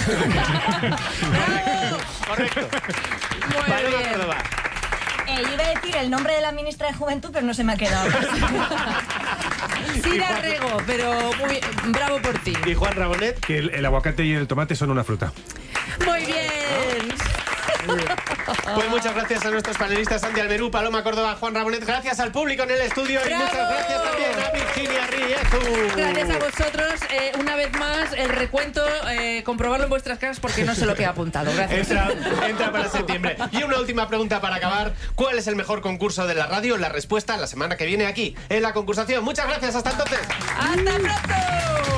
¡Bravo! Correcto. Muy Paloma bien. Córdoba. Yo iba a decir el nombre de la ministra de Juventud, pero no se me ha quedado. Sí da rego, pero muy bien. Bravo por ti. Y Juan Rabonet. Que el aguacate y el tomate son una fruta. Muy bien. Pues muchas gracias a nuestros panelistas, Santi Alberú, Paloma Córdoba, Juan Rabonet. Gracias al público en el estudio y ¡Bravo! muchas gracias también a Virginia Riezu. Gracias a vosotros. Una vez más, el recuento, comprobarlo en vuestras casas porque no sé lo que he apuntado. Gracias. Entra para septiembre. Y una última pregunta para acabar. ¿Cuál es el mejor concurso de la radio? La respuesta la semana que viene aquí, en la concursación. Muchas gracias, hasta entonces. ¡Hasta pronto!